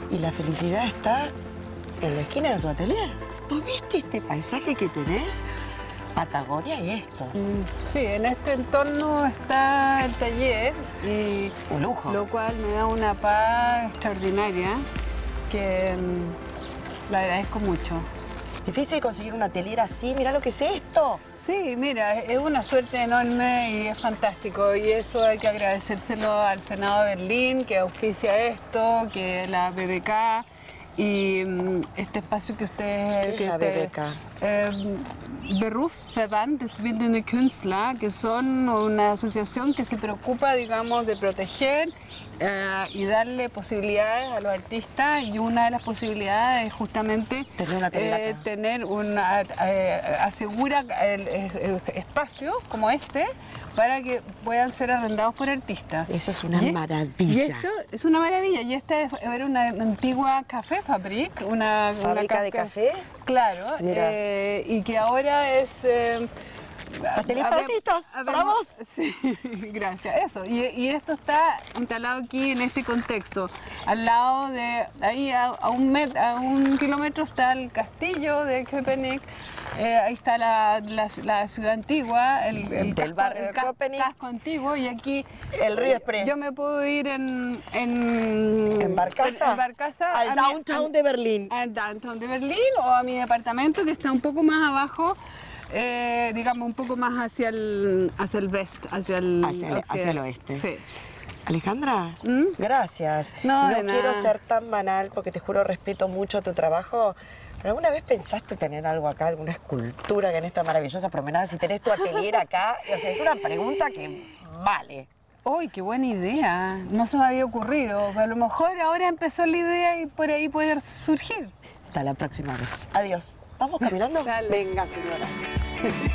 Y la felicidad está en la esquina de tu atelier. ¿Vos viste este paisaje que tenés? Patagonia y esto. Sí, en este entorno está el taller y Un lujo. lo cual me da una paz extraordinaria que le agradezco mucho. Difícil conseguir un atelier así. Mirá lo que es esto. Sí, mira, es una suerte enorme y es fantástico y eso hay que agradecérselo al Senado de Berlín que auspicia esto, que la BBK y este espacio que ustedes... ¿Qué es la BBK? Berufsverband des Bildenden Künstler, que son una asociación que se preocupa, digamos, de proteger y darle posibilidades a los artistas, y una de las posibilidades es justamente tener una asegura espacios como este para que puedan ser arrendados por artistas. Eso es una maravilla. Y esto es una maravilla, y esta era una antigua café fabrik, una ¿Fábrica de café? Claro, y que ahora es... Atelier para artistas, para vos. Sí, gracias. Eso. Y esto está instalado aquí en este contexto. Al lado de, ahí a un kilómetro está el castillo de Köpenick. Ahí está la ciudad antigua, el barrio de Köpenick. casco antiguo, y aquí el río Express. Yo me puedo ir en Barcaza al downtown de Berlín. Al downtown de Berlín, o a mi departamento que está un poco más abajo. Digamos un poco más hacia el hacia el oeste. Sí. Alejandra, gracias. No quiero ser tan banal porque te juro respeto mucho tu trabajo. ¿Pero alguna vez pensaste tener algo acá, alguna escultura que en esta maravillosa promenada, si tenés tu atelier acá? O sea, es una pregunta que vale. ¡Uy, qué buena idea! No se me había ocurrido. A lo mejor ahora empezó la idea y por ahí puede surgir. Hasta la próxima vez. Adiós. ¿Vamos caminando? Dale. Venga, señora.